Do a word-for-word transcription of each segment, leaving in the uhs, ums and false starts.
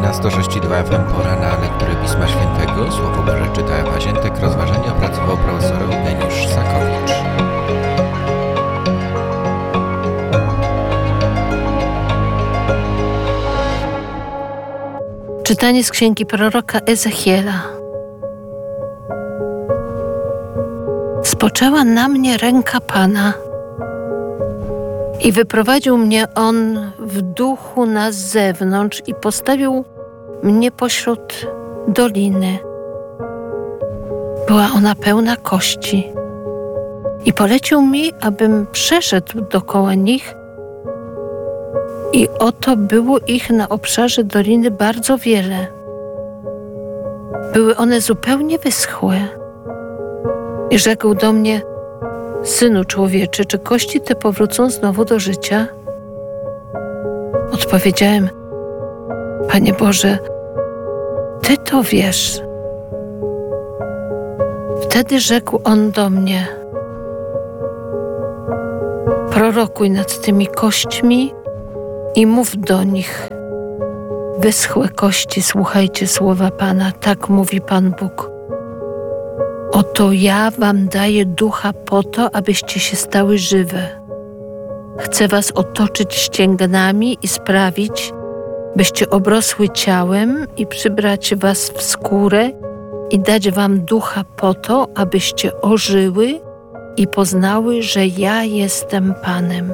na sto sześć i dwa F M pora na lekturę Pisma Świętego. Słowo Boże czyta Ewa Ziętek, rozważanie opracował profesor Eugeniusz Sakowicz. Czytanie z księgi proroka Ezechiela. Spoczęła na mnie ręka Pana i wyprowadził mnie On w duchu na zewnątrz i postawił mnie pośród doliny. Była ona pełna kości i polecił mi, abym przeszedł dookoła nich. I oto było ich na obszarze doliny bardzo wiele. Były one zupełnie wyschłe. I rzekł do mnie: Synu człowieczy, czy kości te powrócą znowu do życia? Odpowiedziałem: Panie Boże, Ty to wiesz. Wtedy rzekł On do mnie: Prorokuj nad tymi kośćmi i mów do nich: Wyschłe kości, słuchajcie słowa Pana, tak mówi Pan Bóg. Oto ja wam daję ducha po to, abyście się stały żywe. Chcę was otoczyć ścięgnami i sprawić, byście obrosły ciałem i przybrać was w skórę i dać wam ducha po to, abyście ożyły i poznały, że ja jestem Panem.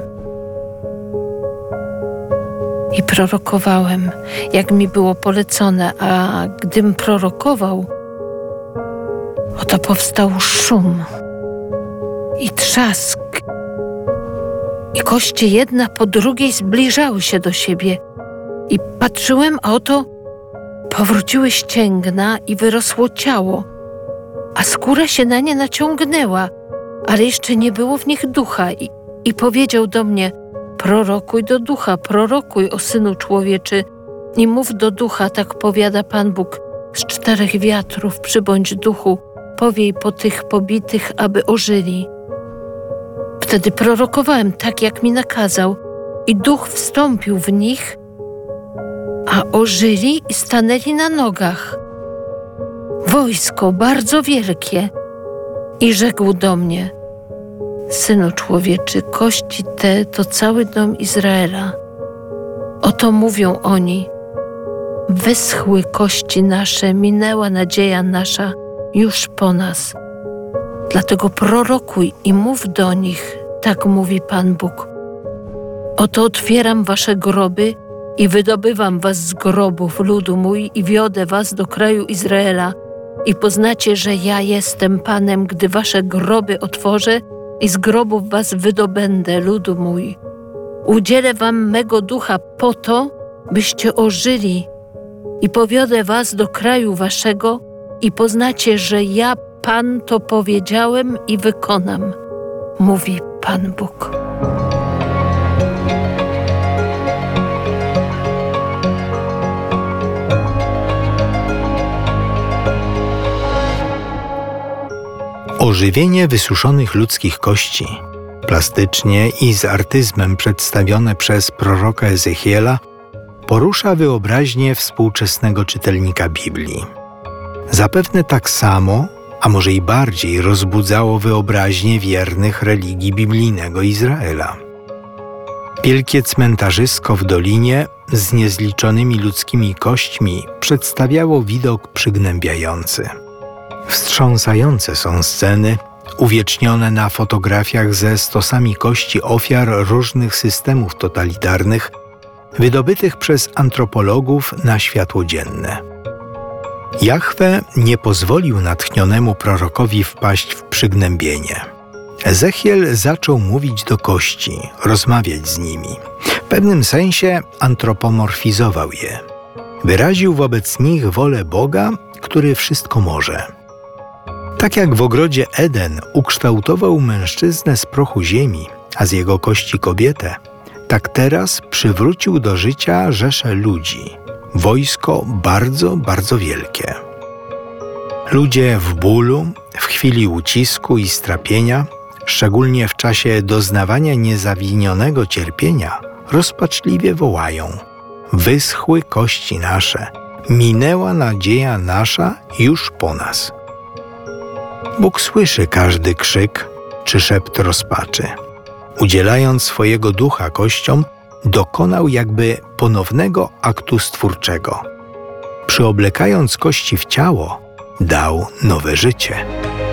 I prorokowałem, jak mi było polecone, a gdym prorokował, oto powstał szum i trzask, i kości jedna po drugiej zbliżały się do siebie. I patrzyłem, a oto powróciły ścięgna i wyrosło ciało, a skóra się na nie naciągnęła, ale jeszcze nie było w nich ducha. I, i powiedział do mnie: Prorokuj do ducha, prorokuj, o synu człowieczy, i mów do ducha, tak powiada Pan Bóg. Z czterech wiatrów przybądź duchu, powiej po tych pobitych, aby ożyli. Wtedy prorokowałem tak, jak mi nakazał, i duch wstąpił w nich, a ożyli i stanęli na nogach. Wojsko bardzo wielkie. I rzekł do mnie: Synu człowieczy, kości te to cały dom Izraela. Oto mówią oni: Wyschły kości nasze, minęła nadzieja nasza już po nas. Dlatego prorokuj i mów do nich, tak mówi Pan Bóg. Oto otwieram wasze groby i wydobywam was z grobów, ludu mój, i wiodę was do kraju Izraela. I poznacie, że ja jestem Panem, gdy wasze groby otworzę i z grobów was wydobędę, ludu mój. Udzielę wam mego ducha po to, byście ożyli, i powiodę was do kraju waszego i poznacie, że ja, Pan, to powiedziałem i wykonam, mówi Pan Bóg. Ożywienie wysuszonych ludzkich kości, plastycznie i z artyzmem przedstawione przez proroka Ezechiela, porusza wyobraźnię współczesnego czytelnika Biblii. Zapewne tak samo, a może i bardziej, rozbudzało wyobraźnię wiernych religii biblijnego Izraela. Wielkie cmentarzysko w dolinie z niezliczonymi ludzkimi kośćmi przedstawiało widok przygnębiający. Wstrząsające są sceny, uwiecznione na fotografiach ze stosami kości ofiar różnych systemów totalitarnych, wydobytych przez antropologów na światło dzienne. Jahwe nie pozwolił natchnionemu prorokowi wpaść w przygnębienie. Ezechiel zaczął mówić do kości, rozmawiać z nimi. W pewnym sensie antropomorfizował je. Wyraził wobec nich wolę Boga, który wszystko może. Tak jak w ogrodzie Eden ukształtował mężczyznę z prochu ziemi, a z jego kości kobietę, tak teraz przywrócił do życia rzeszę ludzi, wojsko bardzo, bardzo wielkie. Ludzie w bólu, w chwili ucisku i strapienia, szczególnie w czasie doznawania niezawinionego cierpienia, rozpaczliwie wołają: Wyschły kości nasze, minęła nadzieja nasza już po nas. Bóg słyszy każdy krzyk czy szept rozpaczy. Udzielając swojego ducha kościom, dokonał jakby ponownego aktu stwórczego. Przyoblekając kości w ciało, dał nowe życie.